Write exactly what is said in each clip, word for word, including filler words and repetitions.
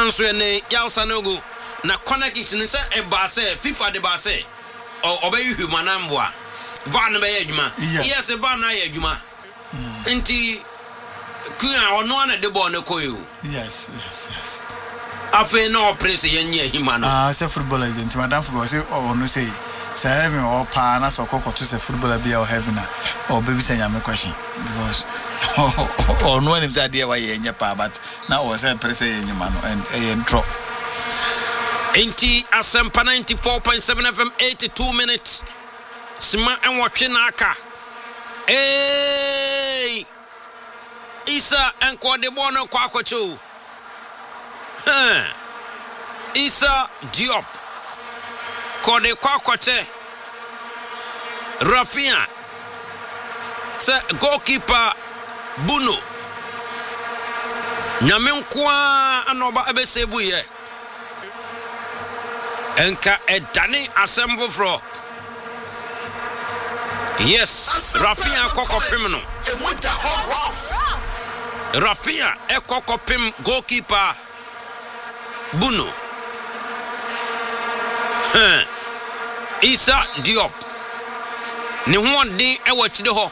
nanso ene yaw Sanogo na connect ni se e ba se FIFA de ba se o obayi humanamboa van be adwuma yes van na ye adwuma nti kuya ono ana de bo ne koyo yes yes yes afi no press ye nya hima no ah se footballer nti madam football say oh no say say heaven or pa na so kokko to say footballer be or heaven or baby say nyame question because or no one say dey why ye nya pa but now o say press ye nyama no and e ntro Inti Asempa ninety-four point seven F M, eighty-two minutes. Sima and watching Naka. Hey! Isa and Quadebono Quaquachu. Huh. Isa Diop. Quade Quaquate. Rafia. Se goalkeeper Buno. Nyamenkwa anoba abesebuye. Enka edani assemble fro. Yes, Rafia Kokopim no. Rafia Ekokopim goalkeeper Buno. Huh. Isa Diop. Ni one day e watch the ho.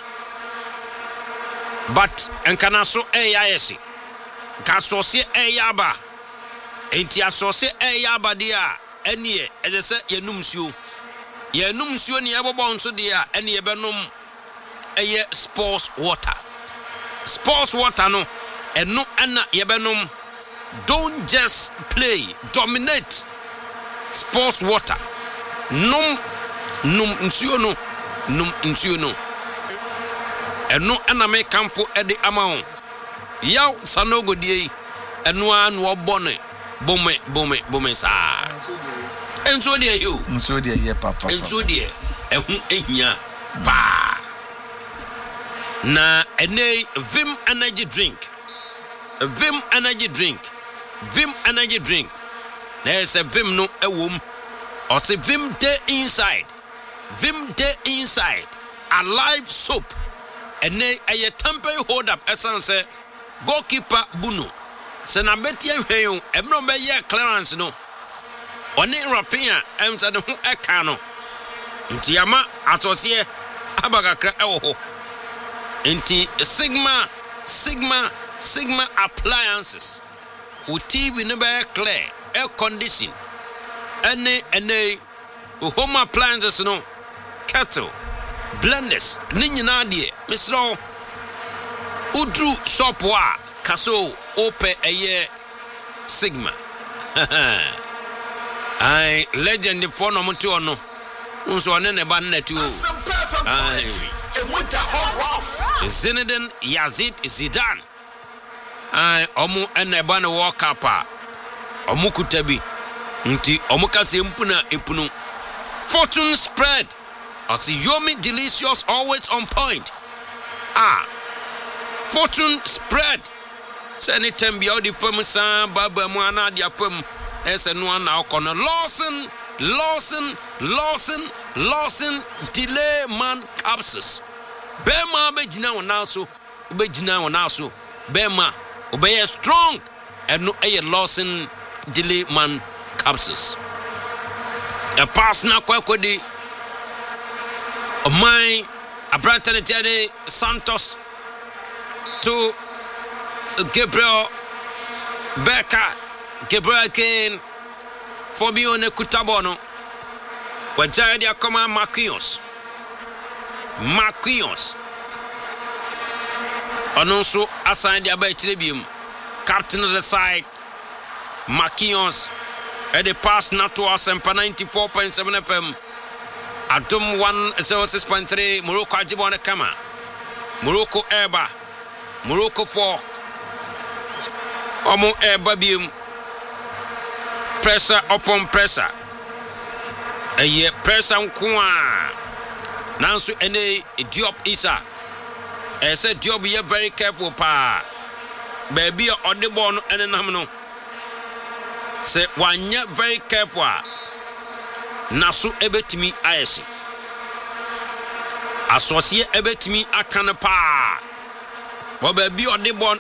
But enkanaso e yayesi. Kasosie e yaba. Enti asosie e yaba dia. Enie edese yenum suo yenum suo ne yebobon so dia ene yebenum eye sports water sports water no eno ana yebenum. Don't just play, dominate. Sports water num num nsuo no num nsuo no eno ana me kamfo ede amawo yaw Sanogo die eno anu obone bome bome bome sa enso de you enso de ye papa enso de ehu ehia pa na ene Vim energy drink Vim energy drink Vim energy drink na ese Vim no ewom or say Vim day inside Vim day inside alive soap ene eye temper hold up essence say goalkeeper Buno se na betie hweyo emro be ye clearance no oni Rafia emsa de ho eka no nti ama atose abagakra ewo ho nti Sigma Sigma Sigma appliances u T V no be clear air condition ene ene home appliances no kettle blenders ni nyina de misro udru shop wa kaso ope eye Sigma ai legend for no mutu ono unso ne ne ban netu ai Zinedine Yazid Zidane ai omu ene ban World Cup a omu kutabi nti omu kase mpuna epunu fortune spread as Yomi delicious always on point ah fortune spread say anytime be all the firm san baba mu ana dia fam ese no ana okono Lawson Lawson Lawson Lawson delay man capsules bema be gina wona so be gina wona so bema obey strong and no a Lawson delay man capsules a pass na kwakodi o mine a Brighton Jade Santos to Gabriel Becker Gabriel Kane Fabione Kutabono wajadi akoma Marquinhos Marquinhos Anonso assigned the abetrebium captain of the side Marquinhos at the pass not to us and ninety-four point seven F M Adum one oh six point three Morocco Ajibone Kama Morocco Eba Morocco four Omo Eba bium pressure upon pressure a ye pressure nkwa nanso ene Diop Isa e say Diop ye very careful pa baby odebo no ene nam no say wanya very careful naso ebetimi ayesi asosie ebetimi akane pa bo baby odebo